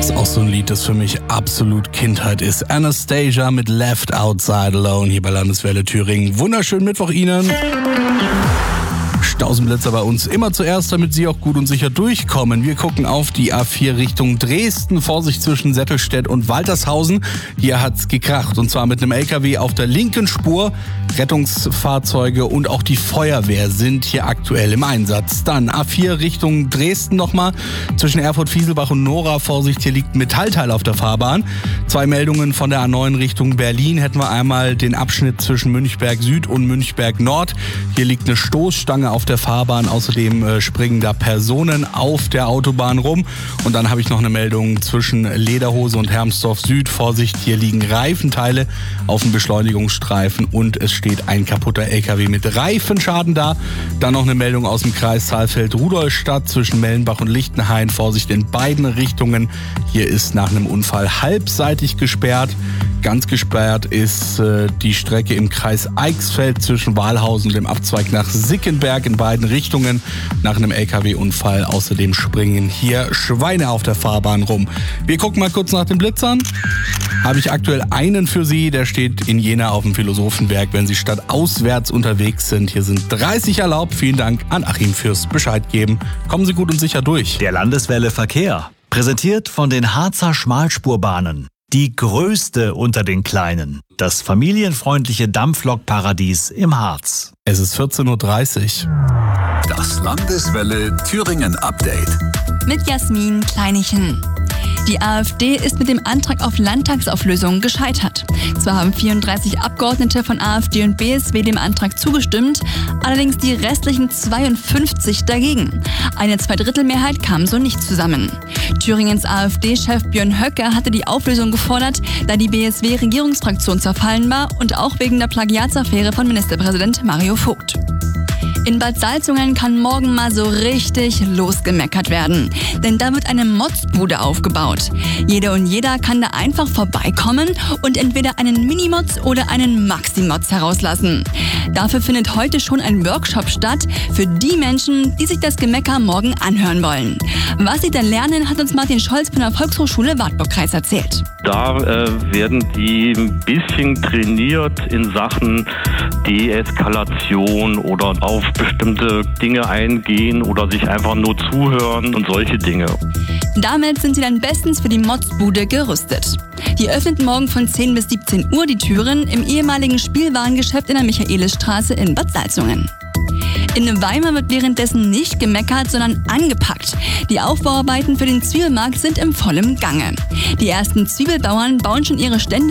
ist auch so ein Lied, das für mich absolut Kindheit ist. Anastasia mit Left Outside Alone hier bei Landeswelle Thüringen. Wunderschönen Mittwoch Ihnen. Stausenblitzer bei uns immer zuerst, damit Sie auch gut und sicher durchkommen. Wir gucken auf die A4 Richtung Dresden. Vorsicht zwischen Settelstedt und Waltershausen. Hier hat's gekracht und zwar mit einem LKW auf der linken Spur. Rettungsfahrzeuge und auch die Feuerwehr sind hier aktuell im Einsatz. Dann A4 Richtung Dresden nochmal. Zwischen Erfurt-Fieselbach und Nora. Vorsicht, hier liegt ein Metallteil auf der Fahrbahn. 2 Meldungen von der A9 Richtung Berlin. Hätten wir einmal den Abschnitt zwischen Münchberg Süd und Münchberg Nord. Hier liegt eine Stoßstange auf der Fahrbahn. Außerdem springen da Personen auf der Autobahn rum. Und dann habe ich noch eine Meldung zwischen Lederhose und Hermsdorf Süd. Vorsicht, hier liegen Reifenteile auf dem Beschleunigungsstreifen und es steht ein kaputter LKW mit Reifenschaden da. Dann noch eine Meldung aus dem Kreis Saalfeld-Rudolstadt zwischen Mellenbach und Lichtenhain. Vorsicht in beiden Richtungen. Hier ist nach einem Unfall halbseitig gesperrt. Ganz gesperrt ist die Strecke im Kreis Eichsfeld zwischen Wahlhausen und dem Abzweig nach Sickenberg in beiden Richtungen nach einem LKW-Unfall. Außerdem springen hier Schweine auf der Fahrbahn rum. Wir gucken mal kurz nach den Blitzern. Habe ich aktuell einen für Sie, der steht in Jena auf dem Philosophenberg, wenn Sie stadtauswärts unterwegs sind. Hier sind 30 erlaubt. Vielen Dank an Achim fürs Bescheid geben. Kommen Sie gut und sicher durch. Der Landeswelle Verkehr, präsentiert von den Harzer Schmalspurbahnen. Die größte unter den kleinen. Das familienfreundliche Dampflokparadies im Harz. Es ist 14.30 Uhr. Das Landeswelle Thüringen Update. Mit Jasmin Kleinichen. Die AfD ist mit dem Antrag auf Landtagsauflösung gescheitert. Zwar haben 34 Abgeordnete von AfD und BSW dem Antrag zugestimmt, allerdings die restlichen 52 dagegen. Eine Zweidrittelmehrheit kam so nicht zusammen. Thüringens AfD-Chef Björn Höcke hatte die Auflösung gefordert, da die BSW-Regierungsfraktion zerfallen war und auch wegen der Plagiatsaffäre von Ministerpräsident Mario Vogt. In Bad Salzungen kann morgen mal so richtig losgemeckert werden. Denn da wird eine Motzbude aufgebaut. Jede und jeder kann da einfach vorbeikommen und entweder einen Minimotz oder einen Maximotz herauslassen. Dafür findet heute schon ein Workshop statt für die Menschen, die sich das Gemecker morgen anhören wollen. Was sie dann lernen, hat uns Martin Scholz von der Volkshochschule Wartburg-Kreis erzählt. Da werden die ein bisschen trainiert in Sachen Deeskalation oder auf bestimmte Dinge eingehen oder sich einfach nur zuhören und solche Dinge. Damit sind sie dann bestens für die Motzbude gerüstet. Die öffnet morgen von 10 bis 17 Uhr die Türen im ehemaligen Spielwarengeschäft in der Michaelisstraße in Bad Salzungen. In Weimar wird währenddessen nicht gemeckert, sondern angepackt. Die Aufbauarbeiten für den Zwiebelmarkt sind im vollen Gange. Die ersten Zwiebelbauern bauen schon ihre Stände